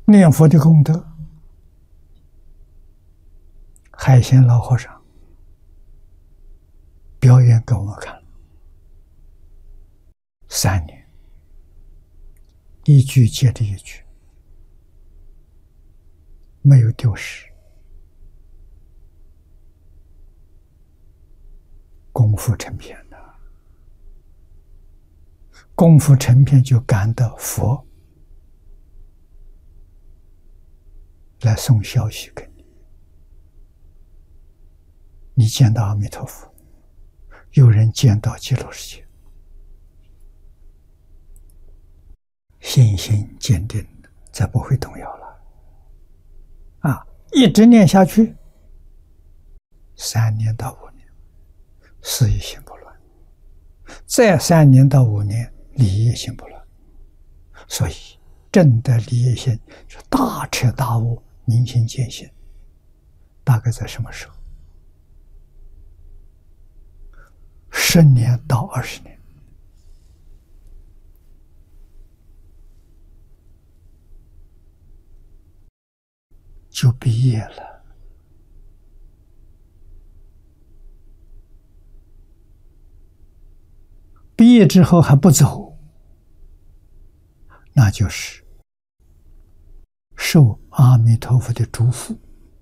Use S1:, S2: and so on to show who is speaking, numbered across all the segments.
S1: 念佛的功德，海鲜老和尚表演给我们看了3年，一句接着一句，没有丢失，功夫成片的，功夫成片就感到佛来送消息给你，你见到阿弥陀佛，有人见到极乐世界，信心坚定，再不会动摇了。一直念下去，3年到5年，事业心不乱；再3年到5年，理业心不乱。所以，正的理业心是大彻大悟、明心见性。大概在什么时候？10年到20年。就毕业了。毕业之后还不走，那就是受阿弥陀佛的嘱咐，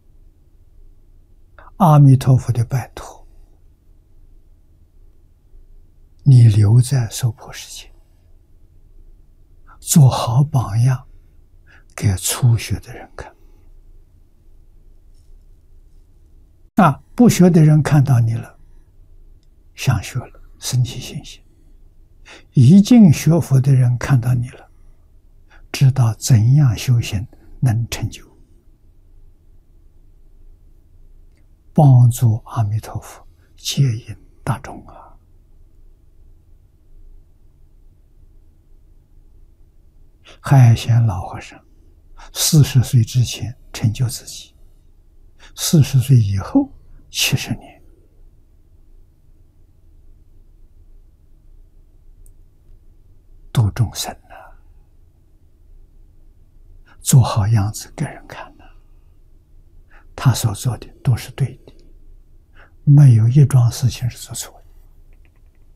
S1: 阿弥陀佛的拜托，你留在娑婆世界，做好榜样给初学的人看。不学的人看到你了，想学了，升起信心；已经学佛的人看到你了，知道怎样修行能成就，帮助阿弥陀佛接引大众啊！海鲜老和尚40岁之前成就自己，40岁以后70年，度众生啊，做好样子给人看啊，他所做的都是对的，没有一桩事情是做错。